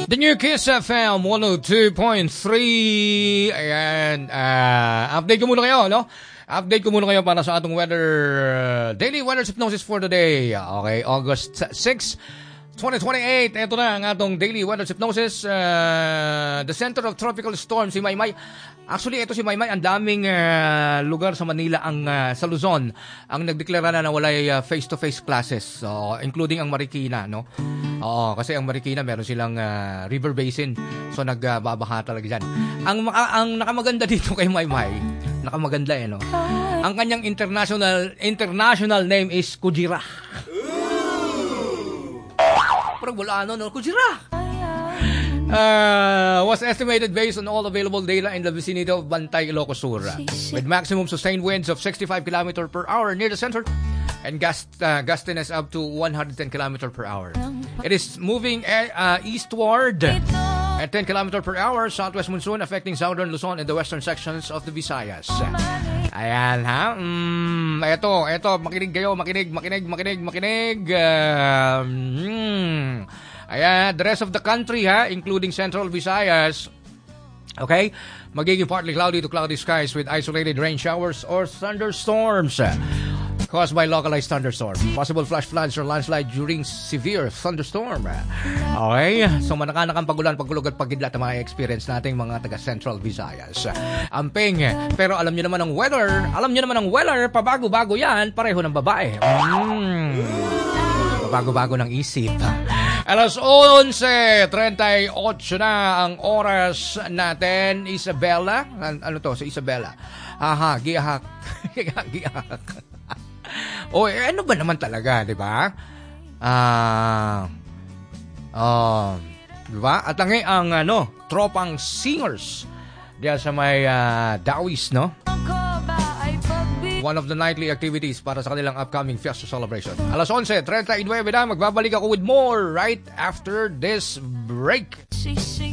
The new Kiss FM 102.3. Ayan, update ko muna kayo, no? Update ko muna kayo para sa atong daily weather hypnosis for today. Okay, August 6, 2028. Ito na ang atong daily weather hypnosis. The center of tropical storm, si Maymay. Actually, ito si Maymay, ang daming lugar sa Manila, sa Luzon, ang nagdeklara na wala face-to-face classes, so, including ang Marikina, no? Oo, kasi ang Marikina meron silang river basin, so nagbabaha talaga dyan. Ang nakamaganda dito kay Maymay, nakamaganda no? Ang kanyang international name is Kujira. Parang wala no? Kujira! Was estimated based on all available data in the vicinity of Bantay, Ilocos Sur, with maximum sustained winds of 65 km per hour near the center and gustiness up to 110 km per hour. It is moving eastward at 10 km per hour, southwest monsoon affecting southern Luzon and the western sections of the Visayas. Ayan ha. Ito, makinig kayo, makinig. Ayan, the rest of the country including central Visayas, okay, magiging partly cloudy to cloudy skies with isolated rain showers or thunderstorms caused by localized thunderstorm. Possible flash floods or landslide during severe thunderstorm. Okay, so manakanakang pagulan, pagkulog at pagkidlat ang mga experience nating mga taga Central Visayas. Amping, pero alam nyo naman ang weather, pabago-bago yan, pareho ng babae. Pabago-bago ng isip. Alas 11:38 na ang oras natin, Isabela. Ano to, si Isabela? Gihak. O, ano ba naman talaga, di ba? Di ba? At ang tropang singers diyan sa may Dawis, no? One of the nightly activities para sa kanilang upcoming Fiesta celebration. Alas 11:39 na, magbabalik ako with more right after this break.